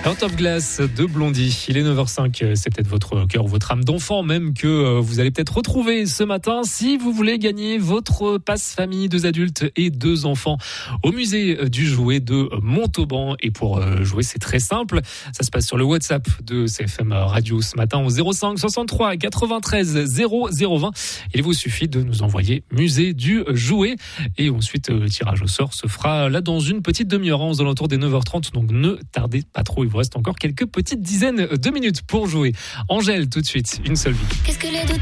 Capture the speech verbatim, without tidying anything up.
Heart of Glass de Blondie. Il est neuf heures cinq. C'est peut-être votre cœur ou votre âme d'enfant même que vous allez peut-être retrouver ce matin si vous voulez gagner votre passe famille, deux adultes et deux enfants au musée du jouet de Montauban. Et pour jouer, c'est très simple. Ça se passe sur le WhatsApp de C F M Radio ce matin au zéro cinq soixante-trois quatre-vingt-treize zéro zéro vingt. Il vous suffit de nous envoyer musée du jouet. Et ensuite, le tirage au sort se fera là dans une petite demi-heure, aux alentours des neuf heures trente. Donc ne tardez pas trop. Il vous reste encore quelques petites dizaines de minutes pour jouer. Angèle, tout de suite, une seule vie. Qu'est-ce que les